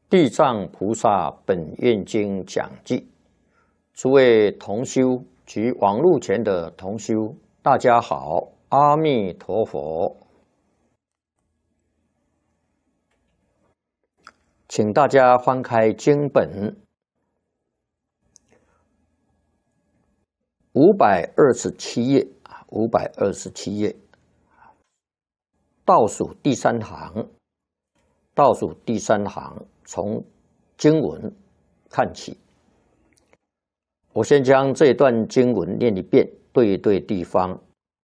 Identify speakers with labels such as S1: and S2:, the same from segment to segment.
S1: 地藏菩萨本愿经讲记，诸位同修及网络前的同修，大家好，阿弥陀佛。请大家翻开经本527页，527页，倒数第三行，从经文看起。我先将这段经文念一遍，对一对地方。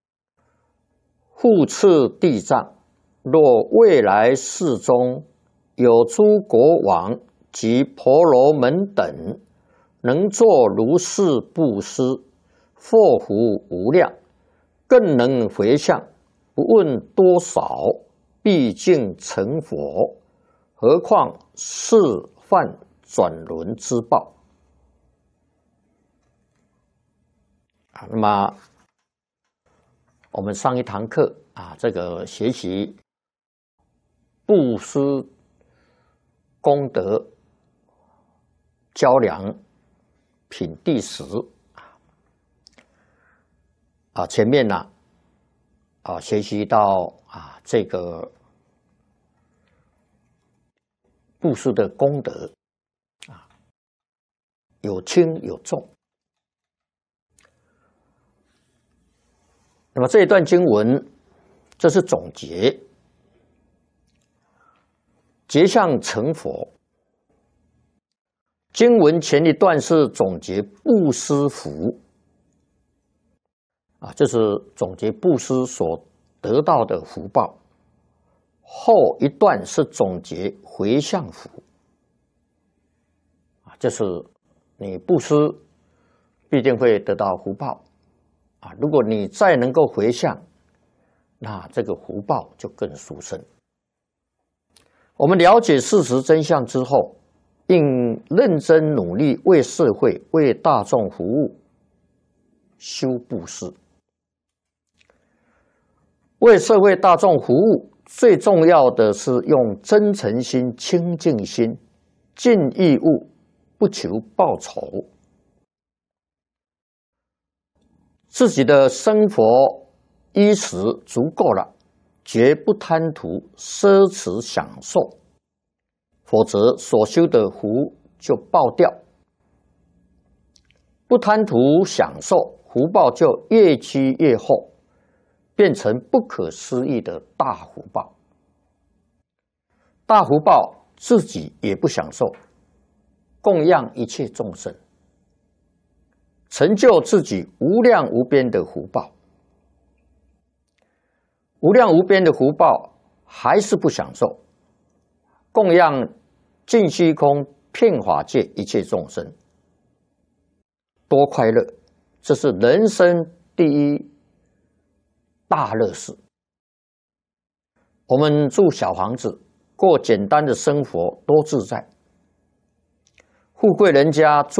S1: 复次地藏，若未来世中有诸国王及婆罗门等，能作如是布施，祸福无量，更能回向，不问多少，毕竟成佛。何况是犯转轮之报。那么我们上一堂课这个学习布施功德较量品第10前面呢学习到这个布施的功德有轻有重。那么这一段经文，这是总结，结相成佛。经文前一段是总结布施福这是总结布施所得到的福报。后一段是总结回向福就是你布施必定会得到福报如果你再能够回向，那这个福报就更殊胜。我们了解事实真相之后，应认真努力为社会、为大众服务，修布施。为社会大众服务，最重要的是用真诚心、清净心，尽义务，不求报酬。自己的生活衣食足够了，绝不贪图奢侈享受，否则所修的福就报掉。不贪图享受，福报就越积越厚，变成不可思议的大福报。大福报自己也不享受，供养一切众生，成就自己无量无边的福报。无量无边的福报还是不享受，供养尽虚空遍法界一切众生，多快乐！这是人生第一大乐事。我们住小房子，过简单的生活，多自在。富贵人家住